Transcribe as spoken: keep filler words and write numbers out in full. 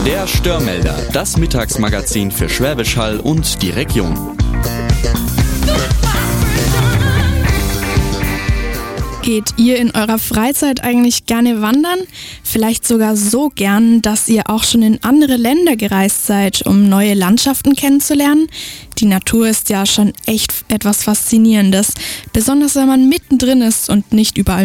Der Störmelder, das Mittagsmagazin für Schwäbisch Hall und die Region. Geht ihr in eurer Freizeit eigentlich gerne wandern? Vielleicht sogar so gern, dass ihr auch schon in andere Länder gereist seid, um neue Landschaften kennenzulernen? Die Natur ist ja schon echt etwas Faszinierendes, besonders wenn man mittendrin ist und nicht überall